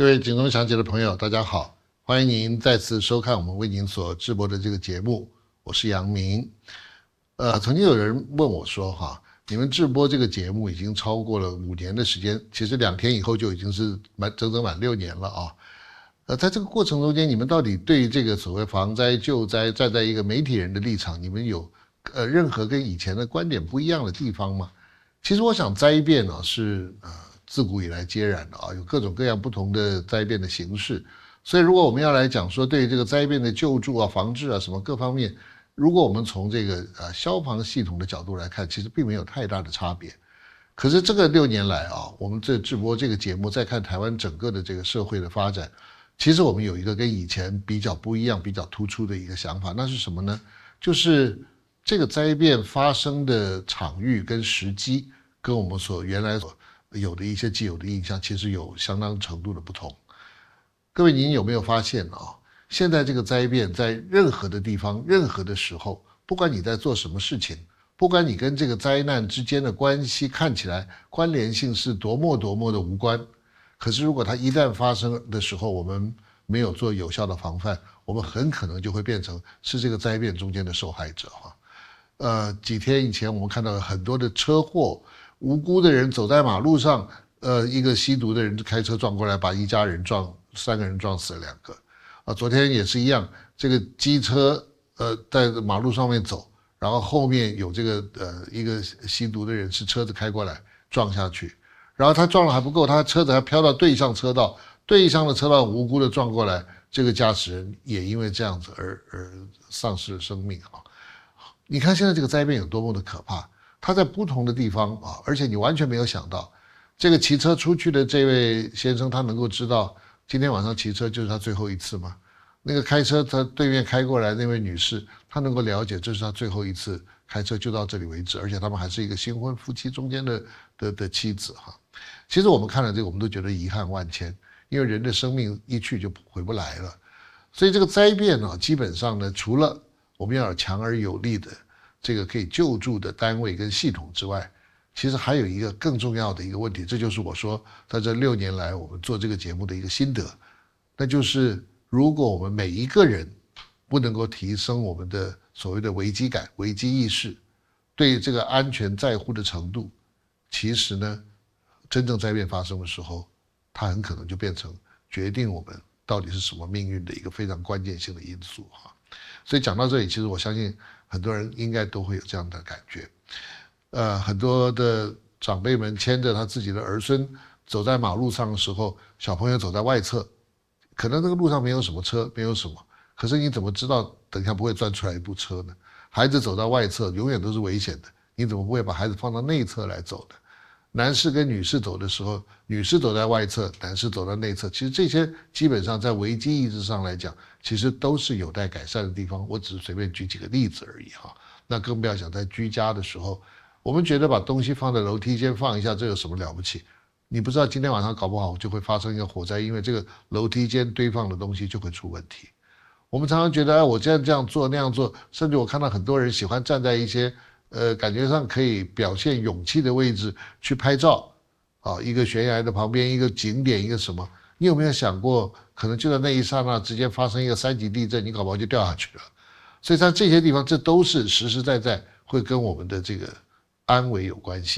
各位警钟响起的朋友，大家好，欢迎您再次收看我们为您所直播的这个节目，我是杨明。曾经有人问我说，你们直播这个节目已经超过了5年的时间，其实2天以后就已经是整整满6年了啊。在这个过程中间，你们到底对这个所谓防灾救灾，站在一个媒体人的立场，你们有任何跟以前的观点不一样的地方吗？其实我想灾变是自古以来皆然的有各种各样不同的灾变的形式。所以如果我们要来讲说对这个灾变的救助防治什么各方面，如果我们从这个消防系统的角度来看，其实并没有太大的差别。可是这个6年来我们这直播这个节目再看台湾整个的这个社会的发展，其实我们有一个跟以前比较不一样比较突出的一个想法，那是什么呢？就是这个灾变发生的场域跟时机跟我们原来所有的一些既有的印象其实有相当程度的不同。各位您有没有发现现在这个灾变在任何的地方任何的时候，不管你在做什么事情，不管你跟这个灾难之间的关系看起来关联性是多么的无关，可是如果它一旦发生的时候，我们没有做有效的防范，我们很可能就会变成是这个灾变中间的受害者几天以前我们看到了很多的车祸，无辜的人走在马路上，一个吸毒的人就开车撞过来，把一家人3个人撞死了2个。昨天也是一样，这个机车在马路上面走，然后后面有这个一个吸毒的人是车子开过来撞下去，然后他撞了还不够，他车子还飘到对向车道，对向的车道无辜的撞过来，这个驾驶人也因为这样子而丧失了生命你看现在这个灾变有多么的可怕，他在不同的地方而且你完全没有想到，这个骑车出去的这位先生，他能够知道今天晚上骑车就是他最后一次吗？那个开车他对面开过来那位女士，她能够了解这是她最后一次开车，就到这里为止，而且他们还是一个新婚夫妻中间的妻子其实我们看了这个，我们都觉得遗憾万千，因为人的生命一去就回不来了。所以这个灾变基本上呢，除了我们要有强而有力的这个可以救助的单位跟系统之外，其实还有一个更重要的一个问题，这就是我说在这6年来我们做这个节目的一个心得，那就是如果我们每一个人不能够提升我们的所谓的危机感、危机意识，对这个安全在乎的程度，其实呢，真正灾变发生的时候，它很可能就变成决定我们到底是什么命运的一个非常关键性的因素所以讲到这里，其实我相信很多人应该都会有这样的感觉。很多的长辈们牵着他自己的儿孙走在马路上的时候，小朋友走在外侧，可能这个路上没有什么车，没有什么，可是你怎么知道等一下不会钻出来一部车呢？孩子走到外侧永远都是危险的，你怎么不会把孩子放到内侧来走呢？男士跟女士走的时候，女士走在外侧，男士走到内侧，其实这些基本上在危机意识上来讲，其实都是有待改善的地方。我只是随便举几个例子而已那更不要想在居家的时候，我们觉得把东西放在楼梯间放一下，这有什么了不起？你不知道今天晚上搞不好就会发生一个火灾，因为这个楼梯间堆放的东西就会出问题。我们常常觉得我这样做那样做，甚至我看到很多人喜欢站在一些感觉上可以表现勇气的位置去拍照一个悬崖的旁边，一个景点，一个什么，你有没有想过可能就在那一刹那之间发生一个3级地震，你搞不好就掉下去了。所以在这些地方，这都是实实在在会跟我们的这个安危有关系。